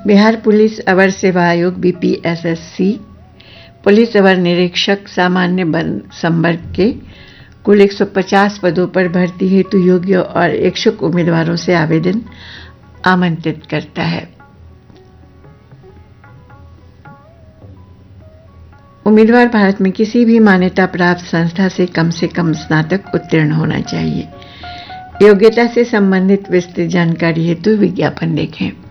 Bihar police अवर सेवा आयोग BPSSC police अवर निरीक्षक सामान्य संवर्ग के कुल 150 पदों पर भर्ती हेतु योग्य और इच्छुक उम्मीदवारों से आवेदन आमंत्रित करता है। उम्मीदवार भारत में किसी भी मान्यता प्राप्त संस्था से कम स्नातक उत्तीर्ण होना चाहिए। योग्यता से संबंधित विस्तृत जानकारी हेतु विज्ञापन देखें।